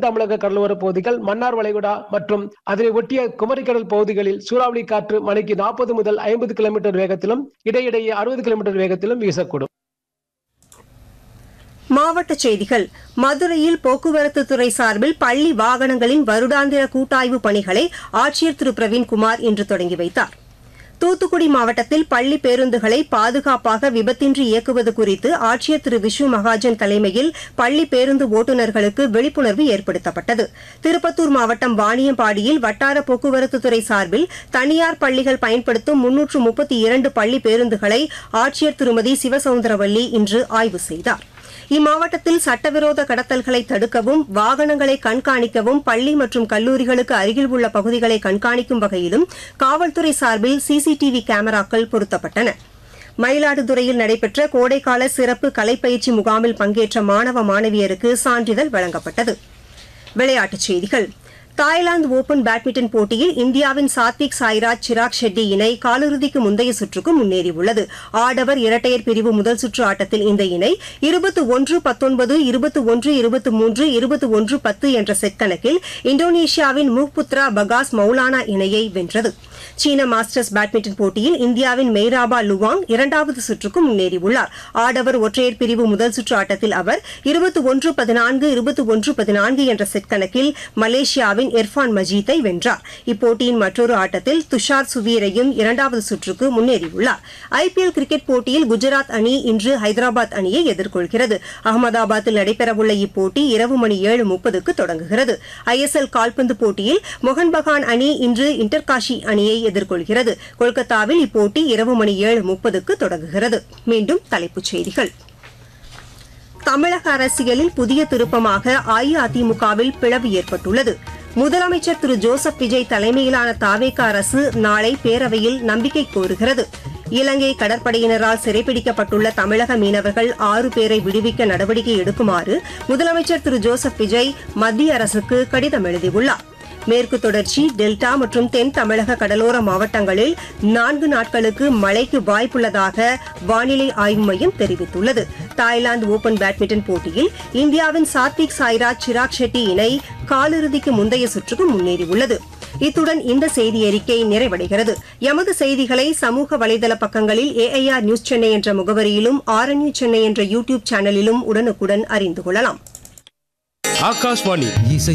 தென் தமிழக கடலோர பகுதிகள், மன்னார் வளைகுடா மற்றும் அதனை ஒட்டிய குமரிக்கடல் பகுதிகளில் சூறாவளி காற்று மணிக்கு 40 முதல் 50 கிலோமீட்டர் வேகத்திலும் இடையிடையே 60 கிலோமீட்டர் வேகத்திலும் வீசக்கூடும். மாவட்டச் செய்திகள். மதுரையில் போக்குவரத்து துறை சார்பில் பள்ளி வாகனங்களின் வருடாந்திர கூட்டாய்வு பணிகளை ஆட்சியர் திரு பிரவீன்குமார் இன்று தொடங்கி வைத்தார். தூத்துக்குடி மாவட்டத்தில் பள்ளி பேருந்துகளை பாதுகாப்பாக விபத்தின்றி இயக்குவது குறித்து ஆட்சியர் திரு விஷ்ணு மகாஜன் தலைமையில் பள்ளி பேருந்து ஓட்டுநர்களுக்கு விழிப்புணர்வு ஏற்படுத்தப்பட்டது. திருப்பத்தூர் மாவட்டம் வாணியம்பாடியில் வட்டார போக்குவரத்துத்துறை சார்பில் தனியார் பள்ளிகள் பயன்படுத்தும் 332 பள்ளி பேருந்துகளை ஆட்சியர் திருமதி சிவசவுந்தரவல்லி இன்று ஆய்வு செய்தார். இம்மாவட்டத்தில் சட்டவிரோத கடத்தல்களை தடுக்கவும், வாகனங்களை கண்காணிக்கவும் பள்ளி மற்றும் கல்லூரிகளுக்கு அருகில் உள்ள பகுதிகளை கண்காணிக்கும் வகையிலும் காவல்துறை சார்பில் சிசிடிவி கேமராக்கள் பொருத்தப்பட்டன. மயிலாடுதுறையில் நடைபெற்ற கோடைக்கால சிறப்பு கலைப்பயிற்சி முகாமில் பங்கேற்ற மாணவ மாணவியருக்கு சான்றிதழ் வழங்கப்பட்டது. விளையாட்டுச் செய்திகள். தாய்லாந்து ஓபன் பேட்மிண்டன் போட்டியில் இந்தியாவின் சாத்விக் சாய்ராஜ் சிராக் ஷெட்டி இணை காலிறுதிக்கு முந்தைய சுற்றுக்கு முன்னேறியுள்ளது. ஆடவர் இரட்டையர் பிரிவு முதல் சுற்று ஆட்டத்தில் இந்த இணை 21-19, 21-23, 21-10 என்ற செட் கணக்கில் இந்தோனேஷியாவின் முஹ்புத்ரா பகாஸ் மௌலானா இணையை வென்றது. சீன மாஸ்டர்ஸ் பேட்மிண்டன் போட்டியில் இந்தியாவின் மெய்ராபா லுவாங் இரண்டாவது சுற்றுக்கு முன்னேறியுள்ளார். ஆடவர் ஒற்றையர் பிரிவு முதல் சுற்று ஆட்டத்தில் அவர் 21-14, 21-14 என்ற செட் கணக்கில் மலேசியாவின் இர்ஃபான் மஜீத்தை வென்றார். இப்போட்டியின் மற்றொரு ஆட்டத்தில் துஷார் சுவீரையும் இரண்டாவது சுற்றுக்கு முன்னேறியுள்ளார். ஐபிஎல் கிரிக்கெட் போட்டியில் குஜராத் அணி இன்று ஹைதராபாத் அணியை எதிர்கொள்கிறது. அகமதாபாத்தில் நடைபெறவுள்ள இப்போட்டி இரவு மணி 7:30க்கு தொடங்குகிறது. ஐஎஸ்எல் கால்பந்து போட்டியில் மோகன் பகான் அணி இன்று இன்டர்காஷி அணியை எதிர்கொள்கிறது. கொல்கத்தாவில் இப்போட்டி இரவு மணி 7:30க்கு தொடங்குகிறது. மீண்டும் தலைப்புச் செய்திகள். தமிழக அரசியலில் புதிய திருப்பமாக அஇஅதிமுகவில் பிளவு ஏற்பட்டுள்ளது. முதலமைச்சர் திரு ஜோசப் விஜய் தலைமையிலான தாவேக அரசு நாளை பேரவையில் நம்பிக்கை கோருகிறது. இலங்கை கடற்படையினரால் சிறைப்பிடிக்கப்பட்டுள்ள தமிழக மீனவர்கள் 6 பேரை விடுவிக்க நடவடிக்கை எடுக்குமாறு முதலமைச்சர் திரு ஜோசப் விஜய் மத்திய அரசுக்கு கடிதம் எழுதியுள்ளார். மேற்கு தொடர்ச்சி, டெல்டா மற்றும் தென் தமிழக கடலோர மாவட்டங்களில் 4 நாட்களுக்கு மழைக்கு வாய்ப்புள்ளதாக வானிலை ஆய்வு மையம் தெரிவித்துள்ளது. தாய்லாந்து ஓபன் பேட்மிண்டன் போட்டியில் இந்தியாவின் சாத்விக் சாய்ராஜ் சிராக் ஷெட்டி இணை காலிறுதிக்கு முந்தைய சுற்றுக்கு முன்னேறியுள்ளது. இத்துடன் இந்த செய்தி அறிக்கை நிறைவடைகிறது. எமது செய்திகளை சமூக வலைதள பக்கங்களில் AIR நியூஸ் சென்னை என்ற முகவரியிலும் RNU சென்னை என்ற யூடியூப் சேனலிலும் உடனுக்குடன் அறிந்து கொள்ளலாம். ஆகாஷ்வாணி